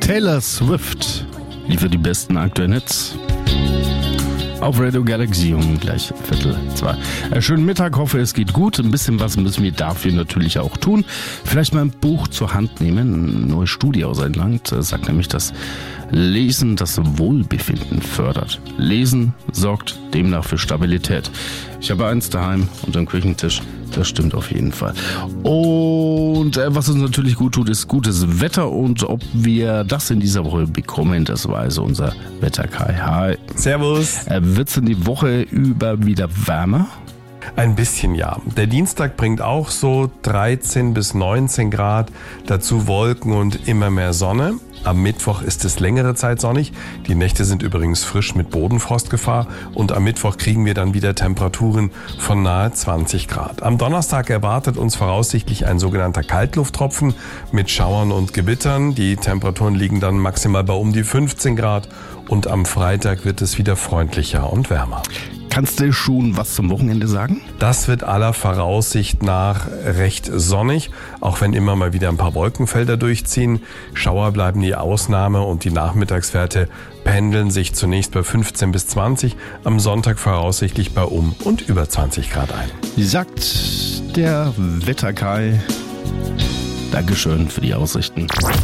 Taylor Swift liefert die besten aktuellen Hits. Auf Radio Galaxy um gleich 1:15. Schönen Mittag, hoffe es geht gut. Ein bisschen was müssen wir dafür natürlich auch tun. Vielleicht mal ein Buch zur Hand nehmen. Eine neue Studie aus England sagt nämlich, dass Lesen das Wohlbefinden fördert. Lesen sorgt demnach für Stabilität. Ich habe eins daheim unterm Küchentisch. Das stimmt auf jeden Fall. Und was uns natürlich gut tut, ist gutes Wetter. Und ob wir das in dieser Woche bekommen, das weiß unser Wetter-Kai. Hi. Servus. Wird's in die Woche über wieder wärmer? Ein bisschen, ja. Der Dienstag bringt auch so 13 bis 19 Grad, dazu Wolken und immer mehr Sonne. Am Mittwoch ist es längere Zeit sonnig. Die Nächte sind übrigens frisch mit Bodenfrostgefahr und am Mittwoch kriegen wir dann wieder Temperaturen von nahe 20 Grad. Am Donnerstag erwartet uns voraussichtlich ein sogenannter Kaltlufttropfen mit Schauern und Gewittern. Die Temperaturen liegen dann maximal bei um die 15 Grad und am Freitag wird es wieder freundlicher und wärmer. Kannst du schon was zum Wochenende sagen? Das wird aller Voraussicht nach recht sonnig, auch wenn immer mal wieder ein paar Wolkenfelder durchziehen. Schauer bleiben die Ausnahme und die Nachmittagswerte pendeln sich zunächst bei 15 bis 20, am Sonntag voraussichtlich bei um und über 20 Grad ein. Sagt der Wetter-Kai. Dankeschön für die Aussichten.